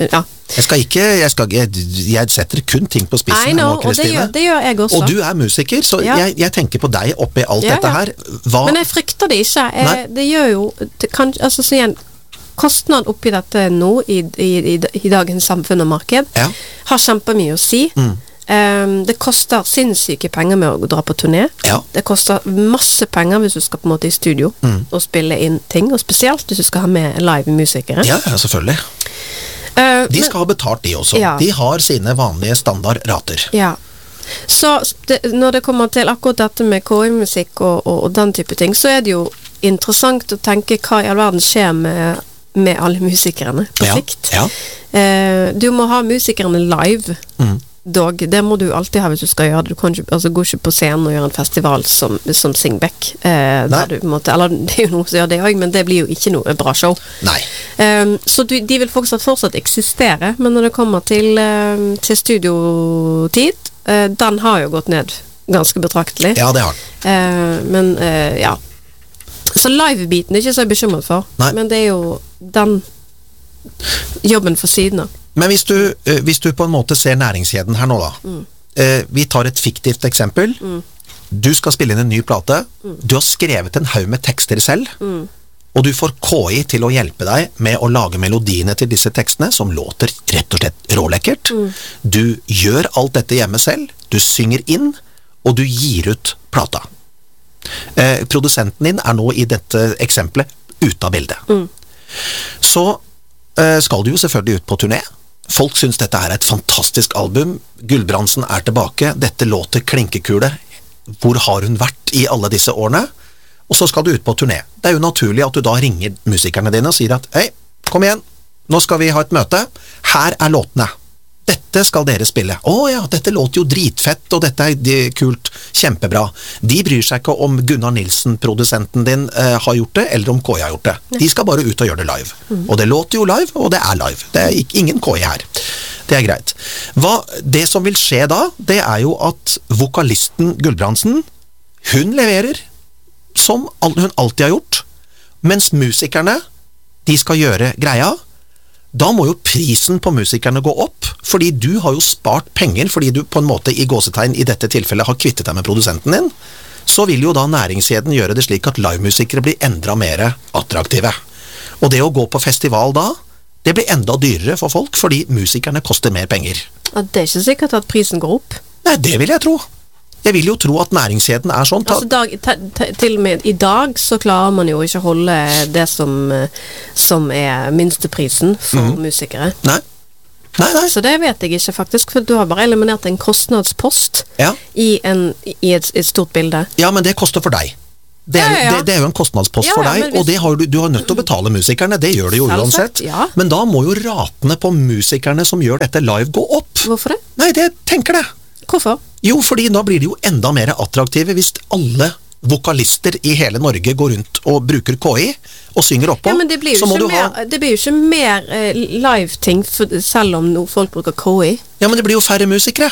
Jeg setter kun ting på spissen. I know, og det gjør jeg også. Og du er musiker, så jeg tenker på deg oppi alt dette her. Men jeg frykter det ikke. Det gjør jo, altså så igjen, kostnad oppi dette nå i dagens samfunn og marked har kjempemye å si. Det koster sinnssyke penger med å dra på turné. Det koster masse penger hvis du skal på en måte i studio og spille inn ting, og spesielt hvis du skal ha med live musikere. Ja, selvfølgelig. De skal ha betalt de også. De har sine vanlige standardrater. Ja. Så når det kommer til akkurat dette med KI-musikk og den type ting, så er det jo interessant å tenke hva i all verden skjer med alle musikerne på sikt. Du må ha musikerne live. Dog, det må du alltid ha hvis du skal gjøre det. Du kan ikke, gå ikke på scenen og gjøre en festival som Singbeck. Eller det er jo noe som gjør det også, men det blir jo ikke noe bra show. Nei. Så de vil fortsatt eksistere, men når det kommer til studiotid, den har jo gått ned ganske betraktelig. Ja, det har den. Men ja. Så live-biten er ikke så bekymret for. Nei. Men det er jo den jobben for siden av. Men hvis du på en måte ser næringskjeden her nå da, vi tar et fiktivt eksempel, du skal spille inn en ny plate, du har skrevet en haug med tekster selv, og du får KI til å hjelpe deg med å lage melodiene til disse tekstene, som låter rett og slett rålekkert. Du gjør alt dette hjemme selv, du synger inn, og du gir ut plata. Produsenten din er nå i dette eksempelet ute av bildet. Så skal du jo selvfølgelig ut på turné. Folk synes dette er et fantastisk album. Gulbrandsen er tilbake. Dette låter klinkekule. Hvor har hun vært i alle disse årene? Og så skal du ut på turné. Det er jo naturlig at du da ringer musikerne dine og sier at hei, kom igjen, nå skal vi ha et møte. Her er låtene. Dette skal dere spille. Ja, dette låter jo dritfett, og dette er kult, kjempebra. De bryr seg ikke om Gunnar Nilsen, produsenten din, har gjort det, eller om KI har gjort det. De skal bare ut og gjøre det live. Og det låter jo live, og det er live. Det er ingen KI her. Det er greit. Det som vil skje da, det er jo at vokalisten Gulbrandsen, hun leverer som hun alltid har gjort, mens musikerne, de skal gjøre greia. Da må jo prisen på musikerne gå opp, fordi du har jo spart penger, fordi du på en måte i gåsetegn i dette tilfellet har kvittet deg med produsenten din. Så vil jo da næringskjeden gjøre det slik at livemusikere blir enda mer attraktive. Og det å gå på festival da, det blir enda dyrere for folk, fordi musikerne koster mer penger. Ja, det er ikke sikkert at prisen går opp. Nei, det vil jeg tro. Jeg vil jo tro at næringskjeden er sånn. Til og med i dag så klarer man jo ikke holde det som er minsteprisen for musikere. Nei. Så det vet jeg ikke faktisk, for du har bare eliminert en kostnadspost i et stort bilde. Ja, men det koster for deg. Det er jo en kostnadspost for deg, og du har nødt til å betale musikerne, det gjør det jo uansett. Men da må jo ratene på musikerne som gjør dette live gå opp. Hvorfor det? Nei, det tenker det. Hvorfor? Jo, fordi da blir det jo enda mer attraktive hvis alle vokalister i hele Norge går rundt og bruker KI og synger oppå. Ja, men det blir jo ikke mer live-ting selv om folk bruker KI. Ja, men det blir jo færre musikere.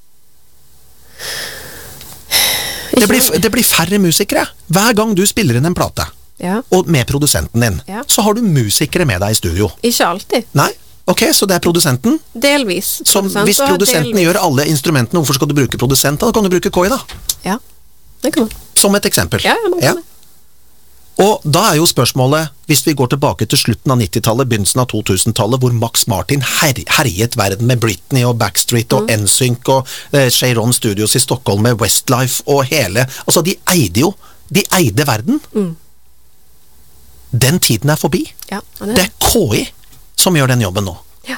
Det blir færre musikere. Hver gang du spiller inn en plate, og med produsenten din, så har du musikere med deg i studio. Ikke alltid. Nei. Ok, så det er produsenten? Delvis. Hvis produsenten gjør alle instrumentene, hvorfor skal du bruke produsenten? Da kan du bruke KI da. Ja, det kan man. Som et eksempel. Ja, man kan det. Og da er jo spørsmålet, hvis vi går tilbake til slutten av 90-tallet, begynnelsen av 2000-tallet, hvor Max Martin herjet verden med Britney og Backstreet og NSYNC og Cheiron Studios i Stockholm med Westlife og hele, altså de eide verden. Den tiden er forbi. Ja, det er KI som gjør den jobben nå. Ja.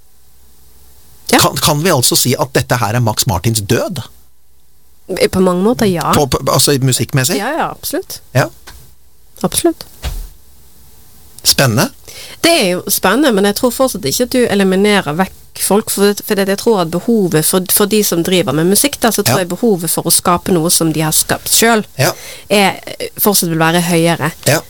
Kan vi altså si at dette her er Max Martins død? På mange måter, ja. Altså musikkmessig? Ja, absolutt. Ja. Absolutt. Spennende. Det er jo spennende, men jeg tror fortsatt ikke at du eliminerer vekk folk, for jeg tror at behovet for de som driver med musikk der, så tror jeg behovet for å skape noe som de har skapt selv, fortsatt vil være høyere. Ja.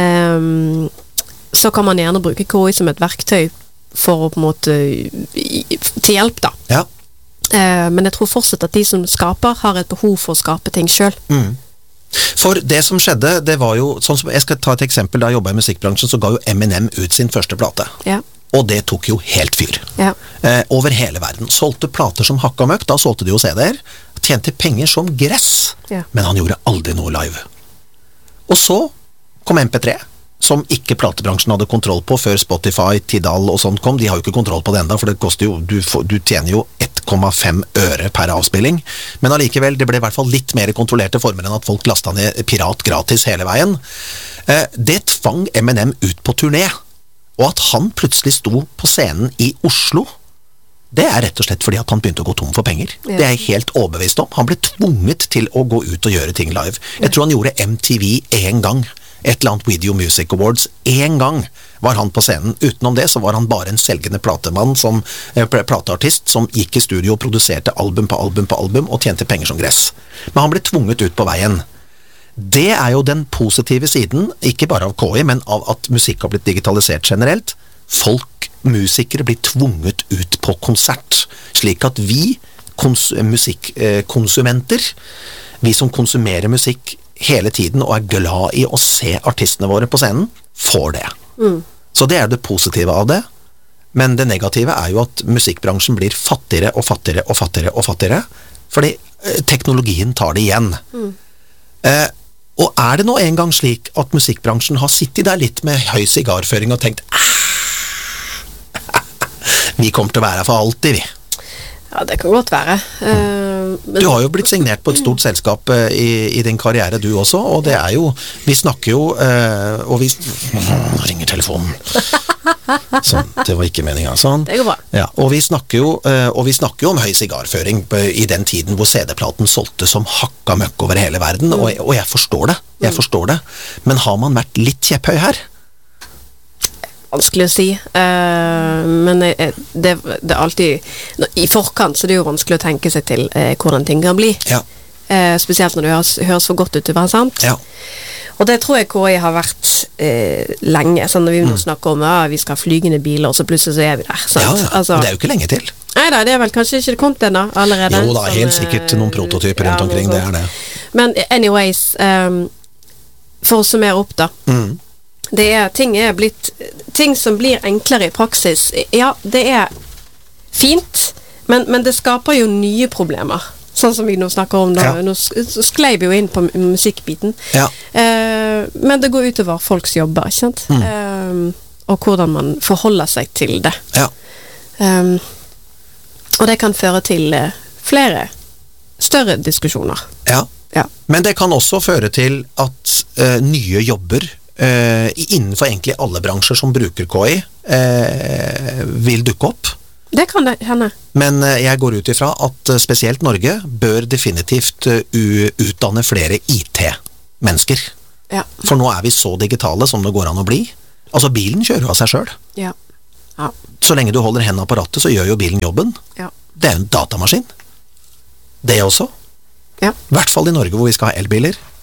Så kan man gjerne bruke KI som et verktøy for å på en måte til hjelp da. Ja. Men jeg tror fortsatt at de som skaper, har et behov for å skape ting selv. For det som skjedde, det var jo, sånn som, jeg skal ta et eksempel, da jeg jobbet i musikkbransjen, så ga jo Eminem ut sin første plate. Ja. Og det tok jo helt fyr. Ja. Over hele verden. Solgte plater som hakka møkk, da solgte de jo CD-er. Tjente penger som gress, men han gjorde aldri noe live. Og så kom MP3, som ikke platebransjen hadde kontroll på før Spotify, Tidal og sånt kom. De har jo ikke kontroll på det enda, for det koster jo, du tjener jo 1,5 øre per avspilling. Men allikevel, det ble i hvert fall litt mer kontrollerte former enn at folk lastet ned pirat gratis hele veien. Det tvang Eminem ut på turné. Og at han plutselig sto på scenen i Oslo, det rett og slett fordi at han begynte å gå tom for penger. Det jeg helt overbevist om. Han ble tvunget til å gå ut og gjøre ting live. Jeg tror han gjorde MTV en gang. Et eller annet Video Music Awards. En gang var han på scenen. Utenom det så var han bare en selgende platemann, plateartist, som gikk i studio og produserte album på album på album og tjente penger som gress. Men han ble tvunget ut på veien. Det jo den positive siden, ikke bare av KI, men av at musikk har blitt digitalisert generelt. Musikere blir tvunget ut på konsert, slik at vi, musikkonsumenter, vi som konsumerer musikk hele tiden og glad i å se artistene våre på scenen, får det. Så det det positive av det, men det negative jo at musikkbransjen blir fattigere og fattigere og fattigere og fattigere, fordi teknologien tar det igjen. Og det nå en gang slik at musikkbransjen har sittet der litt med høy sigarføring og tenkt vi kommer til å være her for alltid, vi. Ja, det kan godt være. Du har jo blitt signert på et stort selskap i din karriere, du også, og det jo, vi snakker jo, og vi ringer telefonen. Sånn, det var ikke meningen, sånn. Det går bra. Ja, og vi snakker jo om høy sigarføring i den tiden hvor CD-platen solgte som hakka møkk over hele verden, og jeg forstår det, men har man vært litt kjepphøy her? Vanskelig å si, men det alltid i forkant så det jo vanskelig å tenke seg til hvordan ting kan bli, spesielt når det høres for godt ut til å være sant. Og det tror jeg KI har vært lenge, sånn når vi nå snakker om vi skal ha flygende biler, og så plutselig så vi der, sant? Altså, det jo ikke lenge til. Neida, det vel kanskje ikke det kommet ennå allerede. Jo da, helt sikkert noen prototyper rundt omkring, det det. Men anyways, for å summere opp da, ting som blir enklere i praksis, det fint, men det skaper jo nye problemer, sånn som vi nå snakker om da. Nå sklei vi jo inn på musikkbiten, men det går utover folks jobber, ikke sant? Og hvordan man forholder seg til det. Og det kan føre til flere større diskusjoner. Men det kan også føre til at nye jobber innenfor egentlig alle bransjer som bruker KI vil dukke opp. Det kan det hende. Men jeg går ut ifra at spesielt Norge bør definitivt utdanne flere IT-mennesker. For nå vi så digitale som det går an å bli. Altså bilen kjører jo av seg selv. Så lenge du holder hendene på rattet så gjør jo bilen jobben. Det jo en datamaskin. Det også. I hvert fall i Norge hvor vi skal ha elbiler.